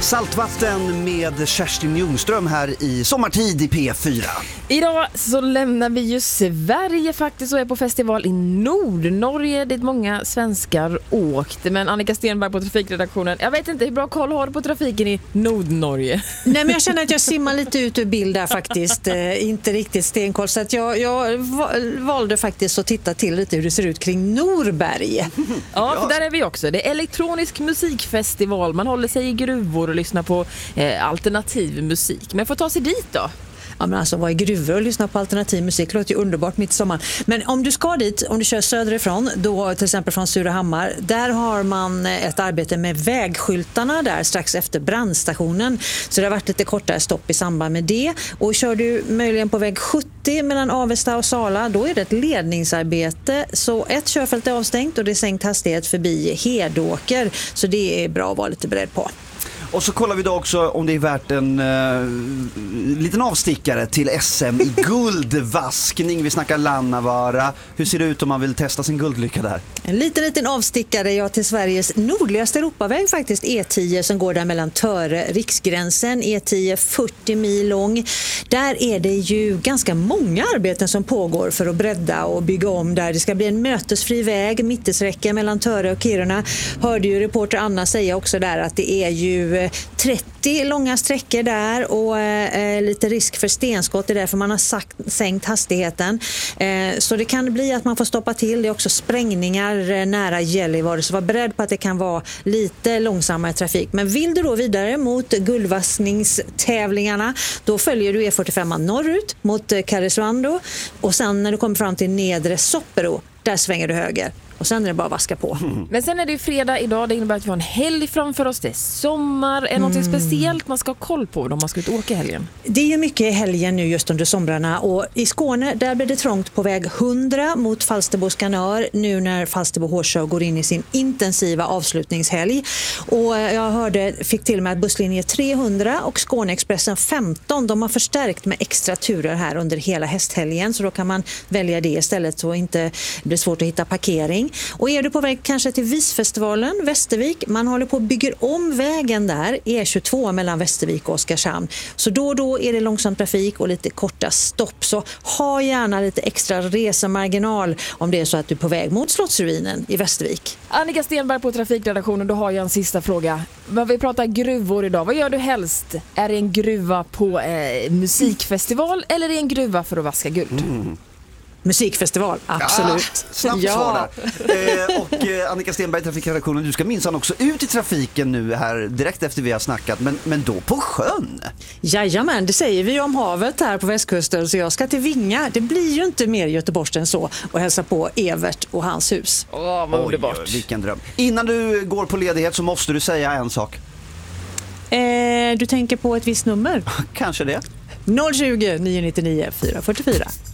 Saltvatten med Kerstin Ljungström här i Sommartid i P4. Idag så lämnar vi ju Sverige faktiskt och är på festival i Nordnorge dit många svenskar åkte. Men Annika Stenberg på trafikredaktionen, jag vet inte hur bra koll har du på trafiken i Nordnorge? Nej, men jag känner att jag simmar lite ut ur bild där faktiskt. Inte riktigt stenkoll. Så att jag valde faktiskt att titta till lite hur det ser ut kring Norberg. Ja, för där är vi också. Det är elektronisk musikfestival. Man håller sig i gruvor och lyssnar på alternativ musik. Men får ta sig dit då? Ja, men alltså, vad är gruvor och lyssna på alternativ musik? Det låter ju underbart mitt i sommaren. Men om du ska dit, om du kör söderifrån, då till exempel från Surahammar, där har man ett arbete med vägskyltarna där strax efter brandstationen. Så det har varit lite kortare stopp i samband med det. Och kör du möjligen på väg 70 mellan Avesta och Sala, då är det ett ledningsarbete. Så ett körfält är avstängt och det är sänkt hastighet förbi Hedåker. Så det är bra att vara lite beredd på. Och så kollar vi då också om det är värt en liten avstickare till SM i guldvaskning. Vi snackar Lannavaara. Hur ser det ut om man vill testa sin guldlycka där? En liten avstickare till Sveriges nordligaste Europaväg faktiskt, E10 som går där mellan Töre, riksgränsen. E10 40 mil lång. Där är det ju ganska många arbeten som pågår för att bredda och bygga om där. Det ska bli en mötesfri väg, mittesräcka mellan Töre och Kiruna. Hörde ju reporter Anna säga också där att det är ju 30 långa sträckor där och lite risk för stenskott. Det är därför man har sänkt hastigheten. Så det kan bli att man får stoppa till. Det är också sprängningar nära Gällivare, så var beredd på att det kan vara lite långsammare trafik. Men vill du då vidare mot guldvaskningstävlingarna, då följer du E45 norrut mot Karesuando och sen när du kommer fram till nedre Soppero, där svänger du höger. Och sen är det bara att vaska på. Men sen är det ju fredag idag. Det innebär att vi har en helg framför oss. Det är sommar. Är något speciellt man ska ha koll på om man ska ut och åka i helgen? Det är ju mycket i helgen nu just under somrarna. Och i Skåne där blir det trångt på väg 100 mot Falsterbo-Skanör. Nu när Falsterbo-Hårsö går in i sin intensiva avslutningshelg. Och jag fick till med att busslinje 300 och Skåneexpressen 15. De har förstärkt med extra turer här under hela hästhelgen. Så då kan man välja det istället så inte blir svårt att hitta parkering. Och är du på väg kanske till Visfestivalen, Västervik, man håller på att bygga om vägen där, E22 mellan Västervik och Oskarshamn. Så då och då är det långsam trafik och lite korta stopp. Så ha gärna lite extra resemarginal om det är så att du är på väg mot Slottsruinen i Västervik. Annika Stenberg på trafikredaktionen, då har jag en sista fråga. Vi pratar gruvor idag. Vad gör du helst? Är det en gruva på musikfestival eller är det en gruva för att vaska guld? Musikfestival, absolut. Snabbt svar där. Och Annika Stenberg, trafikredaktionen, du ska minsann också ut i trafiken nu här direkt efter vi har snackat, men då på sjön. Jajamän, det säger vi om havet här på västkusten, så jag ska till Vinga. Det blir ju inte mer Göteborgs än så och hälsa på Evert och hans hus. Vad underbart. Oj, vilken dröm. Innan du går på ledighet så måste du säga en sak. Du tänker på ett visst nummer? Kanske det. 020 999 444.